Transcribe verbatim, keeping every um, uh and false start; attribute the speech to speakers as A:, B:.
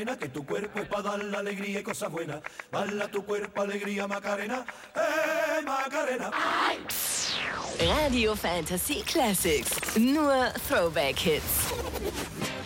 A: Que tu cuerpo es para dar la alegría y cosas buenas. Bala tu cuerpo, alegría, Macarena. Hey, Macarena.
B: Radio Fantasy Classics. Nur Throwback-Hits.